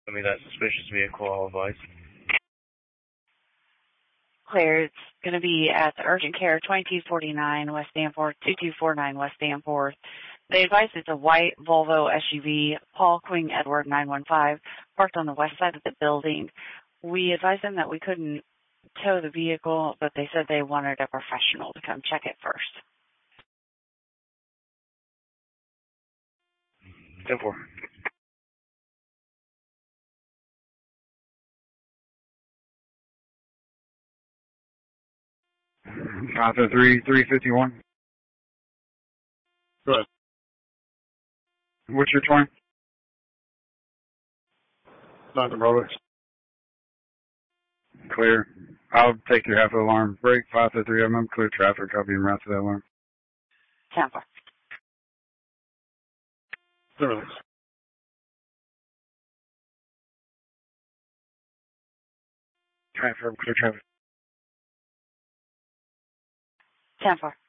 Give me that suspicious vehicle, I'll advise. Clear. It's going to be at the urgent care, 2249 West Danforth, 2249 West Danforth. They advise it's a white Volvo SUV, Paul Queen Edward 915, parked on the west side of the building. We advised them that we couldn't tow the vehicle, but they said they wanted a professional to come check it first. 10-4. Papa 351. Go ahead. What's your time? Nothing, brother. Clear. I'll take your half alarm. Break 5-3. I'm clear traffic. I'll be en route to that alarm. 10-4. Service. Traffic, clear traffic. 10-4.